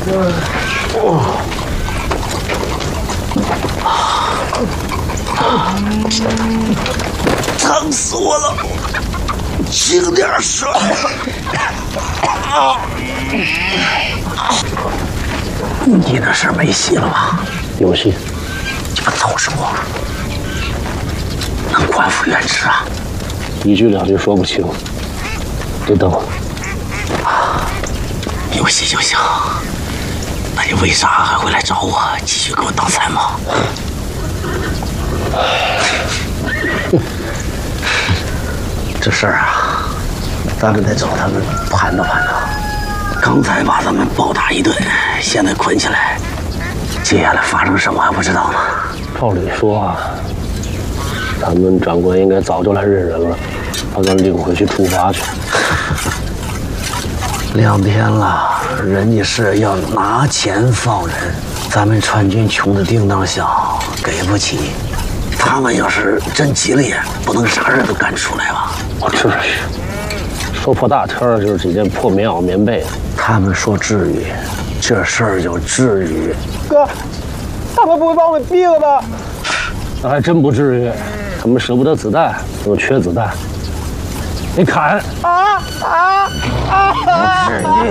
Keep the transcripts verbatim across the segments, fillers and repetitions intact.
疼死我了！轻点说。你那事儿没戏了吧？ 有戏。 你们都是我，能官复原职啊？ 一句两句说不清，得等。 有戏就行。那你为啥还会来找我，继续给我当参谋？这事儿啊，咱们得找他们盘叨盘叨。刚才把他们暴打一顿，现在捆起来，接下来发生什么还不知道呢。 照理说啊，他们长官应该早就来认人了，把咱领回去处罚去。 两天了，人家是要拿钱放人，咱们川军穷的叮当响，给不起。他们要是真急了眼，不能啥事都干出来吧？ 不至于，说破大天儿就是几件破棉袄、棉被。 他们说至于，这事儿就至于。 哥，他们不会把我们毙了吧？ 那还真不至于，他们舍不得子弹，又缺子弹。你砍！ 啊啊啊！ 不至于。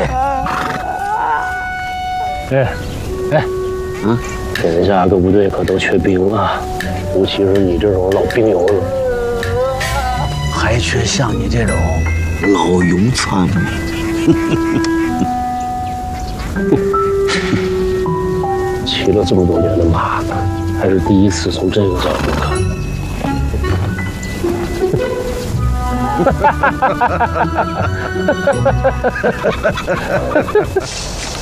哎，哎， 嗯， 天下各部队可都缺兵啊，尤其是你这种老兵油子， 还缺像你这种老油参谋。 骑了这么多年的马，还是第一次从这个角度看。哈哈哈哈哈！